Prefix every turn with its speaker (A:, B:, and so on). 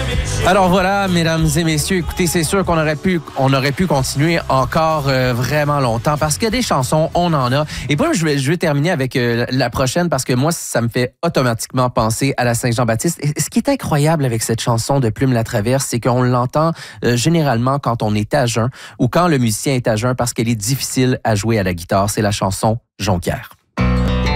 A: Alors voilà, mesdames et messieurs, écoutez, c'est sûr qu'on aurait pu continuer encore vraiment longtemps parce que des chansons, on en a. Et puis, je vais terminer avec la prochaine parce que moi, ça me fait automatiquement penser à la Saint-Jean-Baptiste. Et ce qui est incroyable avec cette chanson de Plume la Traverse, c'est qu'on l'entend généralement quand on est à jeun ou quand le musicien est à jeun parce qu'elle est difficile à jouer à la guitare. C'est la chanson Jonquière.